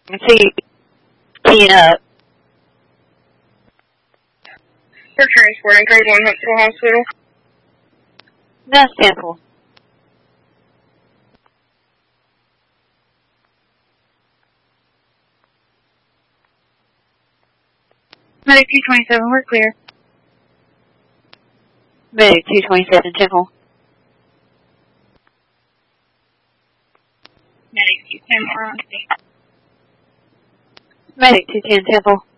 See, keying up. For transporting grade 1 to the hospital. That's simple. Medic 227, we're clear. Medic 227, Temple. Medic 210, we're on scene. Medic 210, Temple.